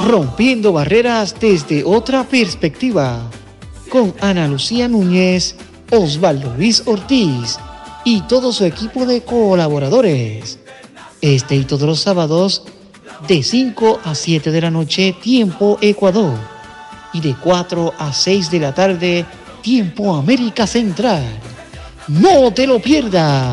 Rompiendo barreras desde otra perspectiva, con Ana Lucía Núñez, Osvaldo Luis Ortiz y todo su equipo de colaboradores. Este y todos los sábados, de 5 a 7 de la noche, tiempo Ecuador, y de 4 a 6 de la tarde, tiempo América Central. ¡No te lo pierdas!